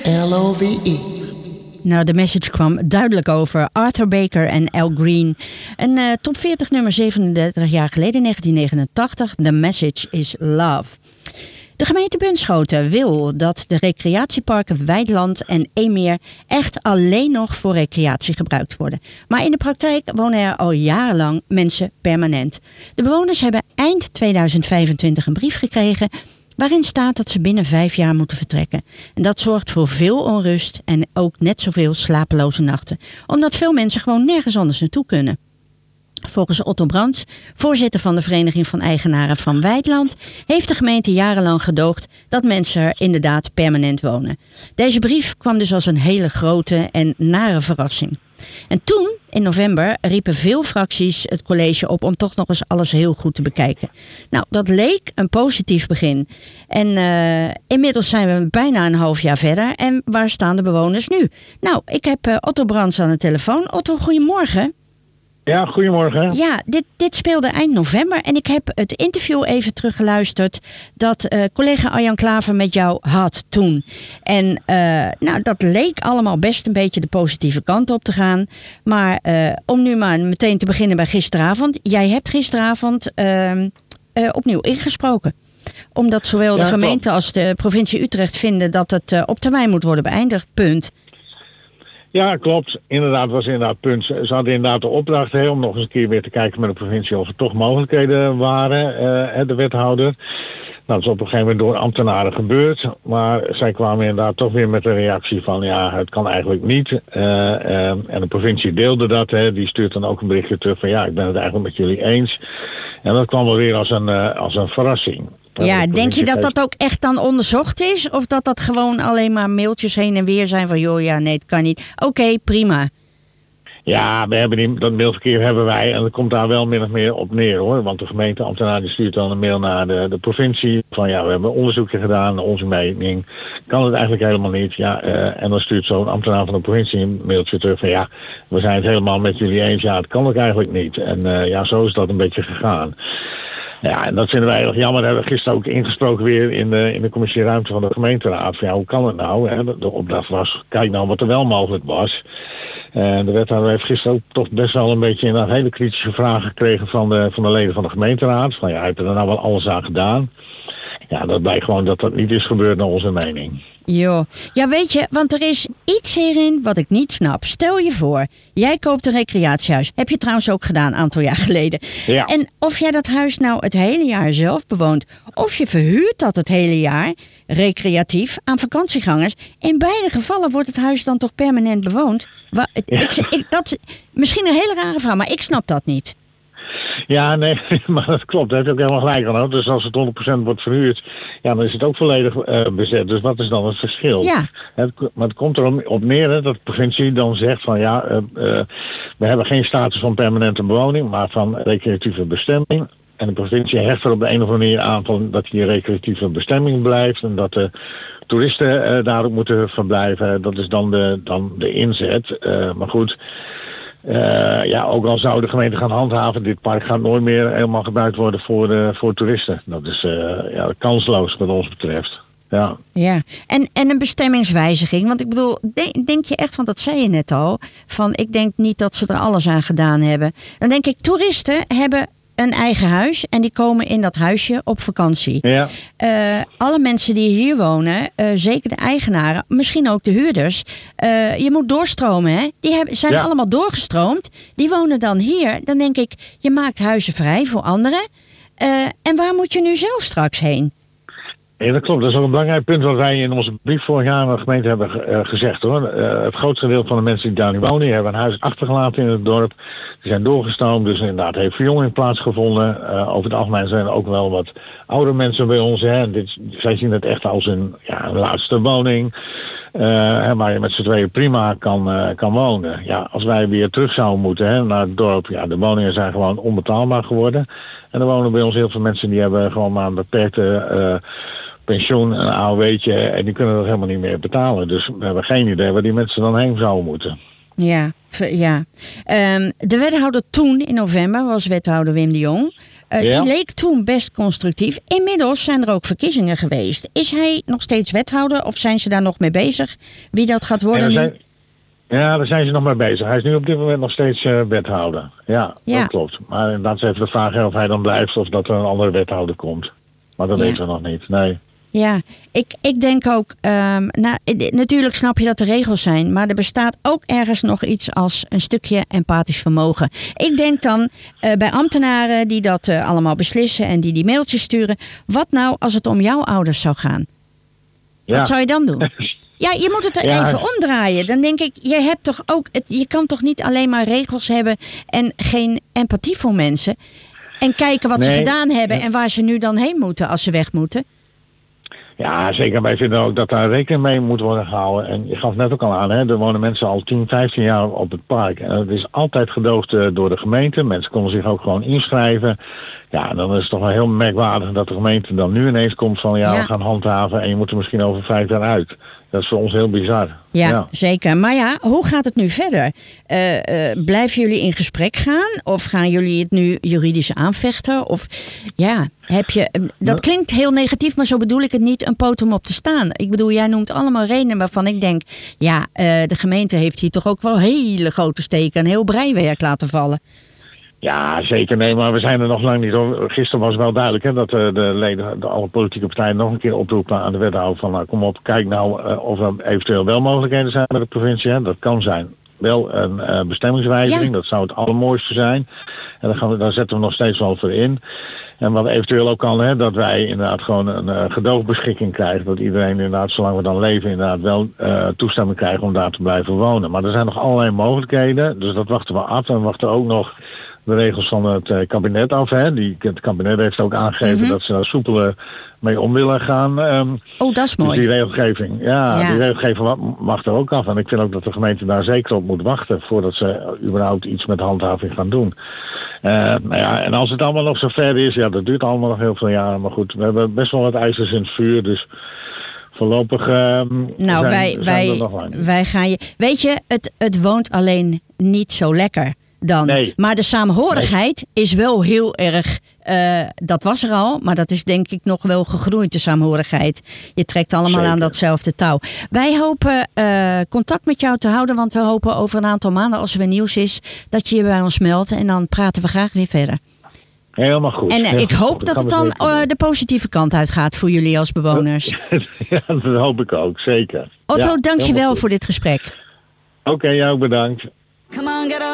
L-O-V-E. Nou, de message kwam duidelijk over. Arthur Baker en Al Green. Een top 40 nummer 37 jaar geleden, 1989. The Message is Love. De gemeente Bunschoten wil dat de recreatieparken Weidland en Eemmeer echt alleen nog voor recreatie gebruikt worden. Maar in de praktijk wonen er al jarenlang mensen permanent. De bewoners hebben eind 2025 een brief gekregen waarin staat dat ze binnen 5 jaar moeten vertrekken. En dat zorgt voor veel onrust en ook net zoveel slapeloze nachten. Omdat veel mensen gewoon nergens anders naartoe kunnen. Volgens Otto Brands, voorzitter van de Vereniging van Eigenaren van Weidland, heeft de gemeente jarenlang gedoogd dat mensen er inderdaad permanent wonen. Deze brief kwam dus als een hele grote en nare verrassing. En toen, in november, riepen veel fracties het college op om toch nog eens alles heel goed te bekijken. Nou, dat leek een positief begin. En inmiddels zijn we bijna een half jaar verder. En waar staan de bewoners nu? Nou, ik heb Otto Brands aan de telefoon. Otto, goedemorgen. Ja, goedemorgen. Ja, dit speelde eind november en ik heb het interview even teruggeluisterd dat collega Arjan Klaver met jou had toen. En nou, dat leek allemaal best een beetje de positieve kant op te gaan. Maar om nu maar meteen te beginnen bij gisteravond. Jij hebt gisteravond opnieuw ingesproken. Omdat zowel de gemeente als de provincie Utrecht vinden dat het op termijn moet worden beëindigd. Punt. Ja, klopt. Inderdaad, was inderdaad punt. Ze hadden inderdaad de opdracht om nog eens een keer weer te kijken met de provincie of er toch mogelijkheden waren, de wethouder. Nou, dat is op een gegeven moment door ambtenaren gebeurd. Maar zij kwamen inderdaad toch weer met een reactie van ja, het kan eigenlijk niet. En de provincie deelde dat. Die stuurt dan ook een berichtje terug van ja, ik ben het eigenlijk met jullie eens. En dat kwam wel weer als een verrassing. Ja, denk je dat dat ook echt dan onderzocht is? Of dat dat gewoon alleen maar mailtjes heen en weer zijn van joh, ja, nee, het kan niet. Oké, prima. Ja, we hebben dat mailverkeer hebben wij en dat komt daar wel min of meer op neer hoor. Want de gemeenteambtenaar die stuurt dan een mail naar de provincie van ja, we hebben een onderzoekje gedaan, onze mening. Kan het eigenlijk helemaal niet. Ja, en dan stuurt zo'n ambtenaar van de provincie een mailtje terug van ja, we zijn het helemaal met jullie eens. Ja, het kan ook eigenlijk niet. En ja, zo is dat een beetje gegaan. Ja, en dat vinden wij eigenlijk jammer. We hebben gisteren ook ingesproken weer in de commissie ruimte van de gemeenteraad. Van, ja, hoe kan het nou? Hè? De opdracht was, kijk nou wat er wel mogelijk was. De wethouder heeft gisteren ook toch best wel een beetje een hele kritische vragen gekregen van de leden van de gemeenteraad. Van ja, heeft er nou wel alles aan gedaan? Ja, dat blijkt gewoon dat dat niet is gebeurd naar onze mening. Jo. Ja, weet je, want er is iets hierin wat ik niet snap. Stel je voor, jij koopt een recreatiehuis. Heb je trouwens ook gedaan een aantal jaar geleden. Ja. En of jij dat huis nou het hele jaar zelf bewoont, of je verhuurt dat het hele jaar, recreatief, aan vakantiegangers. In beide gevallen wordt het huis dan toch permanent bewoond? Dat misschien een hele rare vraag, maar ik snap dat niet. Ja, nee, maar dat klopt. Daar heb je ook helemaal gelijk aan. Dus als het 100% wordt verhuurd, ja, dan is het ook volledig bezet. Dus wat is dan het verschil? Ja. Maar het komt erop neer dat de provincie dan zegt van ja, we hebben geen status van permanente bewoning, maar van recreatieve bestemming. En de provincie hecht er op de een of andere manier aan van dat die recreatieve bestemming blijft en dat de toeristen daar ook moeten verblijven. Dat is dan de inzet. Maar goed. Ja, ook al zou de gemeente gaan handhaven, dit park gaat nooit meer helemaal gebruikt worden voor toeristen. Dat is ja, kansloos wat ons betreft. Ja. Ja, en een bestemmingswijziging. Want ik bedoel, denk je echt, want dat zei je net al, van ik denk niet dat ze er alles aan gedaan hebben. Dan denk ik, toeristen hebben een eigen huis en die komen in dat huisje op vakantie. Ja. Alle mensen die hier wonen, zeker de eigenaren, misschien ook de huurders, je moet doorstromen, hè? Die zijn allemaal doorgestroomd. Die wonen dan hier. Dan denk ik, je maakt huizen vrij voor anderen. En waar moet je nu zelf straks heen? Ja, dat klopt. Dat is ook een belangrijk punt wat wij in onze brief vorig jaar aan de gemeente hebben gezegd hoor. Het grootste deel van de mensen die daar nu wonen, die hebben een huis achtergelaten in het dorp. Die zijn doorgestroomd, dus inderdaad heeft verjonging plaatsgevonden. Over het algemeen zijn er ook wel wat oude mensen bij ons. Hè. Zij zien het echt als een laatste woning. Waar je met z'n tweeën prima kan wonen. Ja, als wij weer terug zouden moeten naar het dorp, ja, de woningen zijn gewoon onbetaalbaar geworden. En er wonen bij ons heel veel mensen die hebben gewoon maar een beperkte pensioen, een AOW'tje en die kunnen dat helemaal niet meer betalen. Dus we hebben geen idee waar die mensen dan heen zouden moeten. Ja. De wethouder toen in november was wethouder Wim de Jong. Die leek toen best constructief. Inmiddels zijn er ook verkiezingen geweest. Is hij nog steeds wethouder of zijn ze daar nog mee bezig? Wie dat gaat worden nu? Ja, daar zijn ze nog mee bezig. Hij is nu op dit moment nog steeds wethouder. Ja, dat klopt. Maar inderdaad is even de vraag of hij dan blijft of dat er een andere wethouder komt. Maar dat weten we nog niet, nee. Ja, ik denk ook, natuurlijk snap je dat er regels zijn, maar er bestaat ook ergens nog iets als een stukje empathisch vermogen. Ik denk dan bij ambtenaren die dat allemaal beslissen en die mailtjes sturen, wat nou als het om jouw ouders zou gaan? Ja. Wat zou je dan doen? Ja, je moet het er even omdraaien. Dan denk ik, je hebt toch ook, je kan toch niet alleen maar regels hebben en geen empathie voor mensen en kijken wat ze gedaan hebben en waar ze nu dan heen moeten als ze weg moeten? Ja, zeker. Wij vinden ook dat daar rekening mee moet worden gehouden. En je gaf net ook al aan, hè, er wonen mensen al 10, 15 jaar op het park. En het is altijd gedoogd door de gemeente. Mensen konden zich ook gewoon inschrijven. Ja, dan is het toch wel heel merkwaardig dat de gemeente dan nu ineens komt van we gaan handhaven en je moet er misschien over 5 jaar uit. Dat is voor ons heel bizar. Ja, zeker. Maar ja, hoe gaat het nu verder? Blijven jullie in gesprek gaan? Of gaan jullie het nu juridisch aanvechten? Of heb je... Dat klinkt heel negatief, maar zo bedoel ik het niet, een poot om op te staan. Ik bedoel, jij noemt allemaal redenen waarvan ik denk, de gemeente heeft hier toch ook wel hele grote steken en heel breiwerk laten vallen. Ja, zeker. Nee, maar we zijn er nog lang niet over. Gisteren was wel duidelijk hè, dat de leden, alle politieke partijen nog een keer oproepen aan de wethouder van nou, kom op, kijk nou of er eventueel wel mogelijkheden zijn bij de provincie. Hè. Dat kan zijn. Wel een bestemmingswijziging, dat zou het allermooiste zijn. En daar zetten we nog steeds wel voor in. En wat eventueel ook kan, hè, dat wij inderdaad gewoon een gedoogbeschikking krijgen. Dat iedereen inderdaad, zolang we dan leven, inderdaad wel toestemming krijgt om daar te blijven wonen. Maar er zijn nog allerlei mogelijkheden, dus dat wachten we af. En we wachten ook nog de regels van het kabinet af. Hè. Het kabinet heeft ook aangegeven dat ze daar soepeler mee om willen gaan. Dat is mooi. Dus die regelgeving, die regelgeving wacht er ook af. En ik vind ook dat de gemeente daar zeker op moet wachten voordat ze überhaupt iets met handhaving gaan doen. En als het allemaal nog zo ver is, dat duurt allemaal nog heel veel jaren. Maar goed, we hebben best wel wat ijzers in het vuur, dus voorlopig wij gaan je... Weet je, het woont alleen niet zo lekker dan. Nee. Maar de saamhorigheid is wel heel erg... dat was er al, maar dat is denk ik nog wel gegroeid, de saamhorigheid. Je trekt allemaal aan datzelfde touw. Wij hopen contact met jou te houden, want we hopen over een aantal maanden, als er weer nieuws is, dat je je bij ons meldt en dan praten we graag weer verder. Helemaal goed. En ik hoop dat het dan de positieve kant uitgaat voor jullie als bewoners. Ja, dat hoop ik ook, zeker. Otto, dank je wel voor dit gesprek. Oké, jou bedankt.